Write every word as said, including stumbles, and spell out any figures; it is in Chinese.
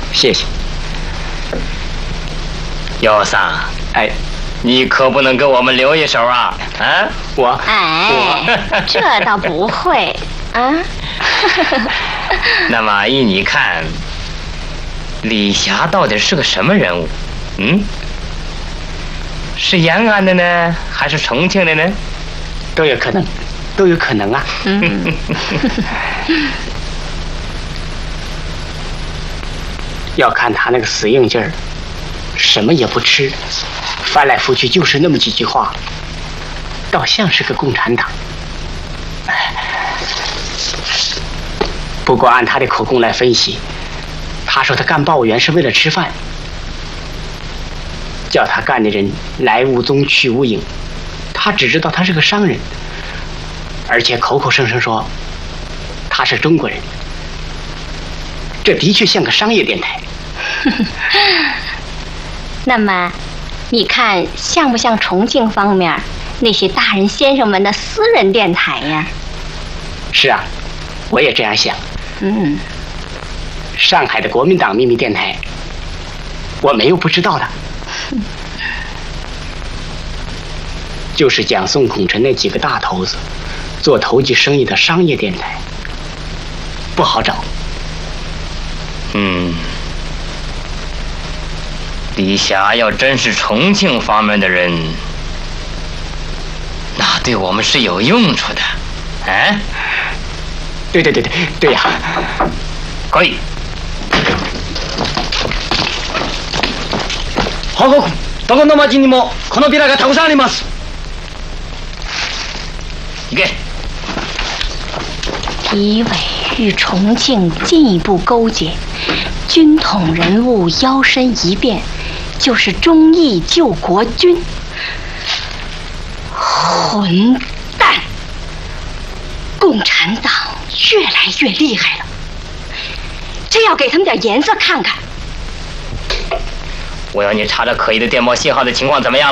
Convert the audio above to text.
谢谢。 姚桑， 哎， 你可不能给我们留一手啊！啊， 我哎， 我这倒不会啊。 那么依你看，李霞到底是个什么人物？嗯，是延安的呢，还是重庆的呢？ 都有可能，都有可能啊。 嗯， 要看他那个死硬劲儿，什么也不吃，翻来覆去就是那么几句话，倒像是个共产党。不过按他的口供来分析，他说他干报务员是为了吃饭，叫他干的人来无踪去无影，他只知道他是个商人，而且口口声声说他是中国人，这的确像个商业电台。 那么，你看像不像重庆方面那些大人先生们的私人电台呀？ 是啊，我也这样想。 嗯， 上海的国民党秘密电台，我没有不知道的。就是蒋宋孔陈那几个大头子做投机生意的商业电台，不好找。 嗯，李霞要真是重庆方面的人，那对我们是有用处的，哎、啊？ 对对对对对呀、啊！ 可以。 報告、どこの町にもこのビラがたくさんあります。 行け。 敌伪与重庆进一步勾结，军统人物摇身一变，就是忠义救国军。混蛋！共产党越来越厉害了，这要给他们点颜色看看。 我要你查查可疑的电报信号的情况怎么样？